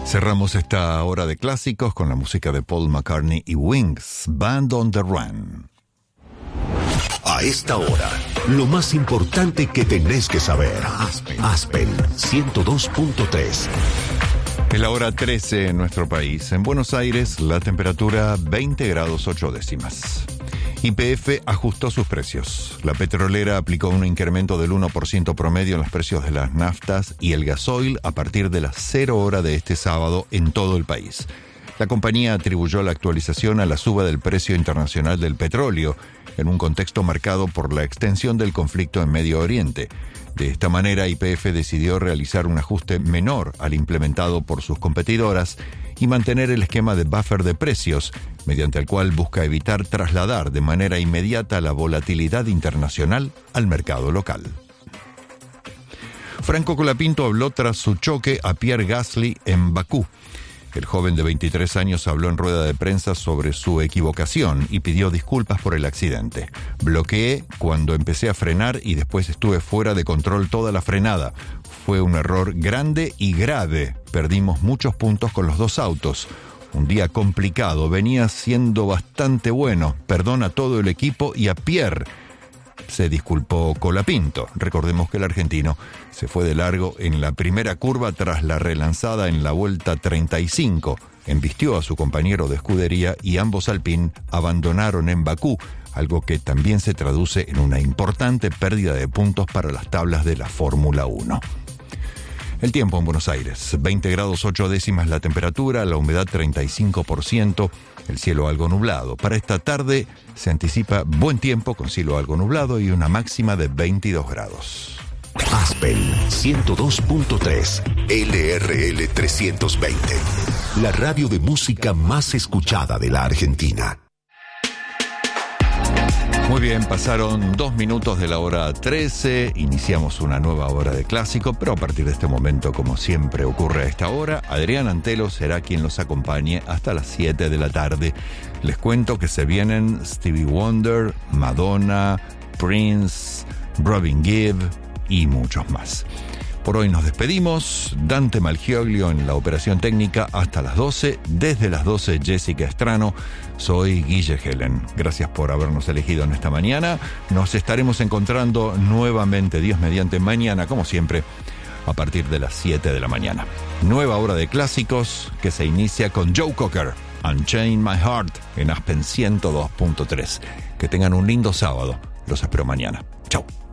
Cerramos esta hora de clásicos con la música de Paul McCartney y Wings, Band on the Run. A esta hora, lo más importante que tenés que saber. Aspen 102.3. Es la hora 13 en nuestro país. En Buenos Aires, la temperatura 20 grados 8 décimas. YPF ajustó sus precios. La petrolera aplicó un incremento del 1% promedio en los precios de las naftas y el gasoil a partir de las 0 horas de este sábado en todo el país. La compañía atribuyó la actualización a la suba del precio internacional del petróleo, en un contexto marcado por la extensión del conflicto en Medio Oriente. De esta manera, YPF decidió realizar un ajuste menor al implementado por sus competidoras y mantener el esquema de buffer de precios, mediante el cual busca evitar trasladar de manera inmediata la volatilidad internacional al mercado local. Franco Colapinto habló tras su choque a Pierre Gasly en Bakú. El joven de 23 años habló en rueda de prensa sobre su equivocación y pidió disculpas por el accidente. Bloqueé cuando empecé a frenar y después estuve fuera de control toda la frenada. Fue un error grande y grave. Perdimos muchos puntos con los dos autos. Un día complicado, venía siendo bastante bueno. Perdón a todo el equipo y a Pierre. Se disculpó Colapinto. Recordemos que el argentino se fue de largo en la primera curva tras la relanzada en la vuelta 35. Embistió a su compañero de escudería y ambos Alpine abandonaron en Bakú, algo que también se traduce en una importante pérdida de puntos para las tablas de la Fórmula 1. El tiempo en Buenos Aires, 20 grados 8 décimas la temperatura, la humedad 35%, el cielo algo nublado. Para esta tarde se anticipa buen tiempo con cielo algo nublado y una máxima de 22 grados. Aspen 102.3, LRL 320, la radio de música más escuchada de la Argentina. Muy bien, pasaron 2 minutos de la hora 13, iniciamos una nueva hora de clásico, pero a partir de este momento, como siempre ocurre a esta hora, Adrián Antelo será quien los acompañe hasta las 7 de la tarde. Les cuento que se vienen Stevie Wonder, Madonna, Prince, Robin Gibb y muchos más. Por hoy nos despedimos. Dante Malgioglio en la operación técnica hasta las 12. Desde las 12, Jessica Estrano. Soy Guille Helen. Gracias por habernos elegido en esta mañana. Nos estaremos encontrando nuevamente, Dios mediante, mañana, como siempre, a partir de las 7 de la mañana. Nueva hora de clásicos que se inicia con Joe Cocker, Unchain My Heart, en Aspen 102.3. Que tengan un lindo sábado. Los espero mañana. Chau.